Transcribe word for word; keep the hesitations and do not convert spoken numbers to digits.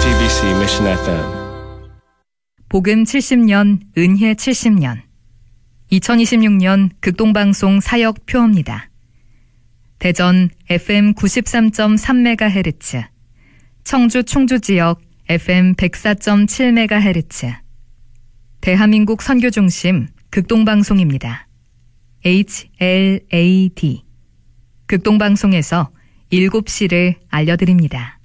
씨비씨 Mission 에프엠. 복음 칠십 년, 은혜 칠십 년. 이천이십육 년 극동방송 사역 표어입니다. 대전 에프엠 구십삼 점 삼 메가헤르츠, 청주 충주지역 에프엠 백사 점 칠 메가헤르츠, 대한민국 선교중심 극동방송입니다. 에이치엘에이디. 극동방송에서 일곱 시를 알려드립니다.